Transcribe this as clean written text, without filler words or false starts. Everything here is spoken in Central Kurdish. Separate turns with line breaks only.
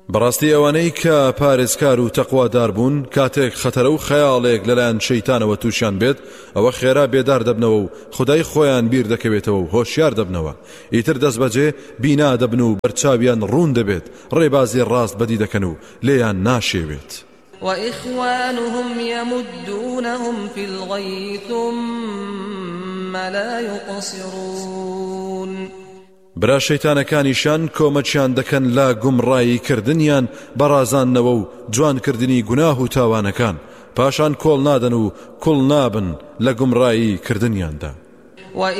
بەڕاستی ئەوانەی کە پارێزکار و تەقوادار بوون کاتێک خەتەرە و خەیاڵێک لەلایەن شەیتانەوە تووشیان بێت ئەوە خێرا بێدار دەبنەوە و خودای خۆیان بیر دەکەوێتەوە و هۆشیار دەبنەوە ئیتر دەست بەجێ بینا دەبن و بەرچاویان ڕوون دەبێت ڕێبازی ڕاست بەدی دەکەن و لێیان ناشێوێت
وإخوانهم يمدونهم في الغي ثم لا يقصرون
برا شەیتانەکانیشان کۆمەچیان دەکەن لا گومڕایی کردنیان بەڕازانەوە و جوانکردنی گوناه و تاوانەکان پاشان کۆڵ نادەن و کوڵ نابن لە گومڕایی کردنیاندا